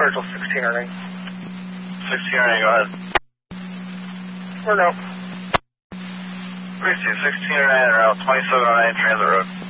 clear till 1609. 1609, go ahead. Or no. 3C, 1609 around 2709 Transit Road.